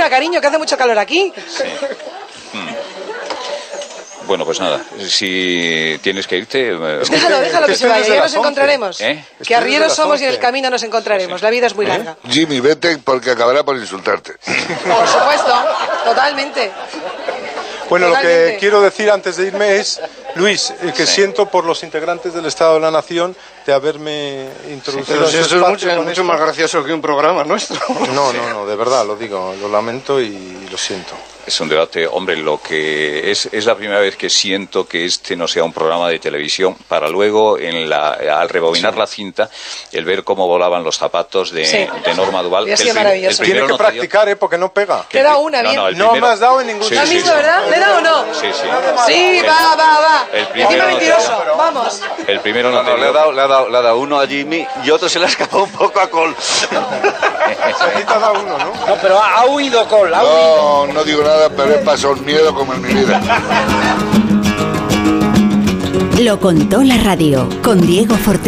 fuera, cariño, que hace mucho calor aquí. Sí. Bueno, pues nada, si tienes que irte... Déjalo que se vaya, ya nos encontraremos. Que arrieros somos y en el 11. camino nos encontraremos, la vida es muy larga. Jimmy, vete porque acabará por insultarte. Por supuesto, totalmente. Bueno, Totalmente. lo que quiero decir antes de irme es, Luis, que siento por los integrantes del Estado de la Nación de haberme introducido Pero en si ese eso es espacio con mucho esto. más gracioso que un programa nuestro. No, de verdad, lo digo, lo lamento y lo siento. Es un debate, hombre, lo que es la primera vez que siento que este no sea un programa de televisión, para luego, al rebobinar la cinta, el ver cómo volaban los zapatos de Norma Duval. Hubiera sido maravilloso. Tiene que practicar, porque no pega. Te he dado una, bien. No me has dado en ningún ¿Lo has visto, verdad? ¿Le he dado o no? Sí. Sí, va. El primero Encima no te mentiroso, dio. vamos. El primero no, No, te le ha dio. dado uno a Jimmy y otro se le ha escapado un poco a Col. Aquí te ha dado uno, ¿no? No, pero ha huido Col, No digo nada, pero he pasado miedo como en mi vida. Lo contó la radio con Diego Forte.